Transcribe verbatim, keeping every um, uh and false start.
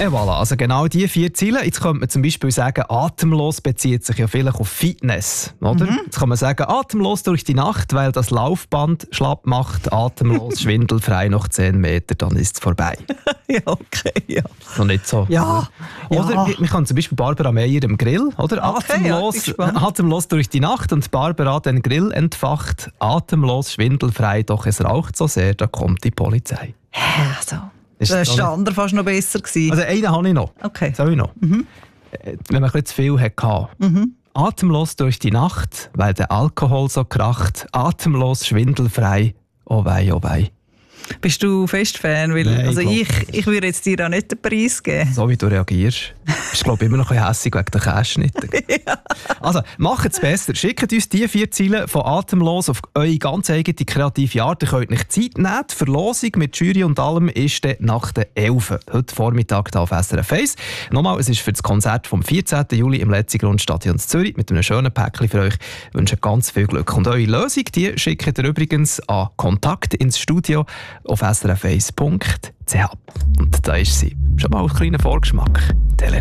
Ja, voilà. Also genau diese vier Ziele. Jetzt könnte man zum Beispiel sagen, atemlos bezieht sich ja vielleicht auf Fitness. Oder? Mhm. Jetzt kann man sagen, atemlos durch die Nacht, weil das Laufband schlapp macht, atemlos, schwindelfrei noch zehn Meter, dann ist es vorbei. Ja, okay, ja. Noch nicht so. Ja. Oder ja. wir können zum Beispiel Barbara Meyer im Grill, oder? Okay, atemlos, ja, atemlos durch die Nacht und Barbara den Grill entfacht, atemlos, schwindelfrei, doch es raucht so sehr, da kommt die Polizei. Also, das war der andere fast noch besser gewesen. Also einen habe ich noch. Okay. Soll ich noch? Mhm. Wenn man ein bisschen zu viel hatte. Mhm. Atemlos durch die Nacht, weil der Alkohol so kracht, atemlos, schwindelfrei, oh wei, oh wei. Bist du fest Fan? Weil, Nein, also ich, ich, ich würde jetzt dir auch nicht den Preis geben. So wie du reagierst. Bist du, glaube ich, immer noch ein bisschen hässig wegen der Käseschnitte. Ja. Also, macht es besser. Schickt uns die vier Ziele von Atemlos auf eure ganz eigene kreative Art. Ihr könnt nicht Zeit nehmen. Die Verlosung mit Jury und allem ist dann nach der elf. Heute Vormittag hier auf S R F eins. Nochmal, es ist für das Konzert vom vierzehnten Juli im Letzigrund-Stadion Zürich mit einem schönen Päckchen für euch. Ich wünsche ganz viel Glück. Und eure Lösung, die schickt ihr übrigens an Kontakt ins Studio auf s r f eins punkt c h. Und da ist sie. Schon mal ein kleiner Vorgeschmack. Tele